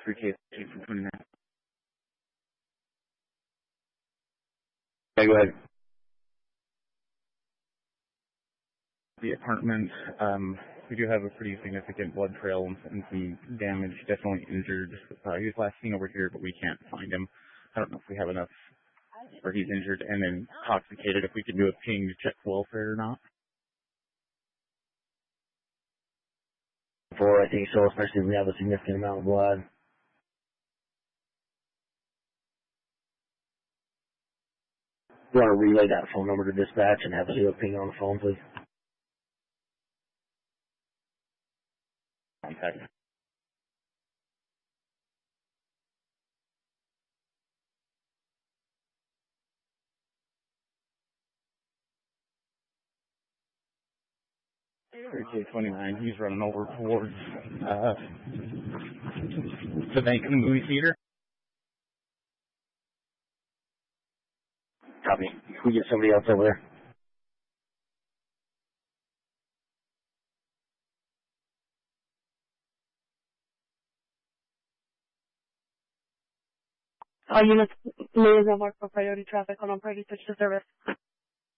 3K from 29. Okay, go ahead. The apartment, we do have a pretty significant blood trail and some damage, definitely injured. He was last seen over here, but we can't find him. I don't know if we have enough, or he's injured and intoxicated, if we could do a ping to check welfare or not. I think so, especially if we have a significant amount of blood. You want to relay that phone number to dispatch and have us do a ping on the phone, please? Contact. K29, he's running over towards the bank and the movie theater. Copy. Can we get somebody else over there? All units, Louisville marked for priority traffic on priority switch to service.